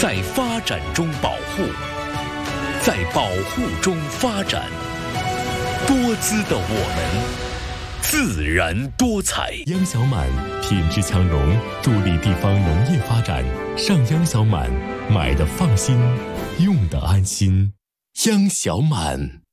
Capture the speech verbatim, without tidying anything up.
在发展中保护，在保护中发展。多姿的我们，自然多彩。 央小满品质强融，助力地方农业发展。上央小满，买的放心，用的安心。央小满。